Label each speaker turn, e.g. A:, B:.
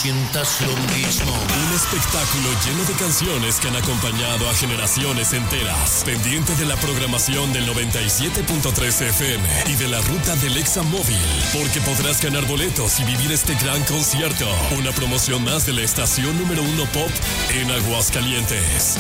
A: sientas lo mismo.
B: Un espectáculo lleno de canciones que han acompañado a generaciones enteras. Pendiente de la programación del 97.3 FM y de la ruta del Examóvil, porque podrás ganar boletos y vivir este gran concierto. Una promoción más de la estación número 1 Pop en Aguascalientes.